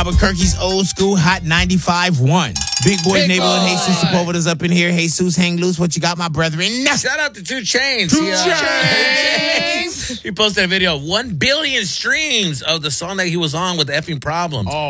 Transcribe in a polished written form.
Albuquerque's old school hot 95.1. Big Boy Neighborhood. Jesus Sepulveda's up in here. Jesus, hang loose. What you got, my brethren? Shout out to 2 Chainz. 2 Chainz. He posted a video of 1 billion streams of the song that he was on with Effing Problems. Oh,